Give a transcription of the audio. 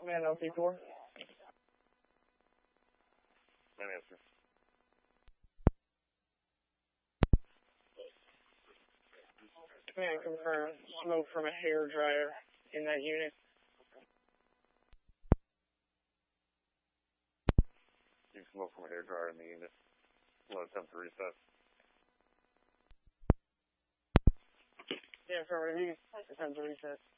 Man, LT4. Man, answer. Man, confirm smoke from a hair dryer in that unit. You smoke from a hair dryer in the unit. We'll attempt to recess. Yeah, affirmative. You can attempt to recess.